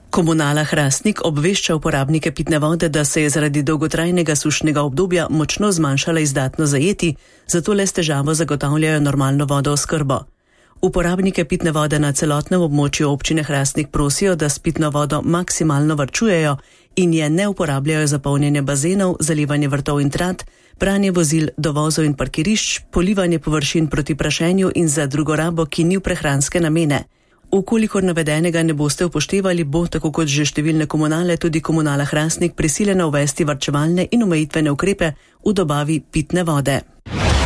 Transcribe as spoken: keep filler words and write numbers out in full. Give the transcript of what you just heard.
Komunala Hrastnik obvešča uporabnike pitne vode, da se je zaradi dolgotrajnega sušnega obdobja močno zmanjšala izdatno zajeti, zato le s težavo zagotavljajo normalno vodooskrbo. Uporabnike pitne vode na celotnem območju občine Hrastnik prosijo, da s pitno vodo maksimalno varčujejo in je ne uporabljajo za polnjenje bazenov, zalivanje vrtov in trat, pranje vozil, dovozov in parkirišč, polivanje površin proti prašenju in za drugo rabo, ki ni v prehranske namene. Ukolikor navedenega ne boste upoštevali, bo, tako kot že številne komunale, tudi komunala Hrastnik prisiljena uvesti varčevalne in omejitvene ukrepe v dobavi pitne vode.